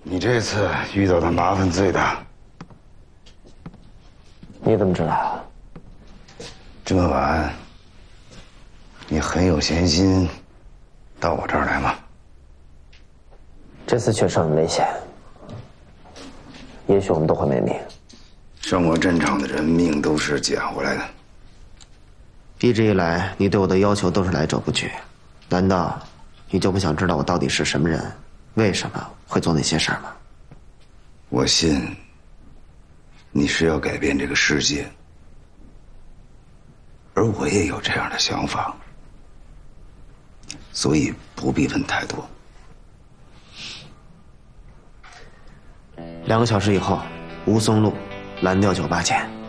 你这次遇到的麻烦最大。 你怎么知道？ 这么晚，你很有闲心到我这儿来吗？ 这次确实很危险，也许我们都会没命。 上过战场的人命都是捡回来的。 一直以来，你对我的要求都是来者不拒，难道你就不想知道我到底是什么人，为什么会做那些事儿吗？ 我信你是要改变这个世界，而我也有这样的想法，所以不必问太多。 2个小时以后，吴淞路蓝调酒吧见。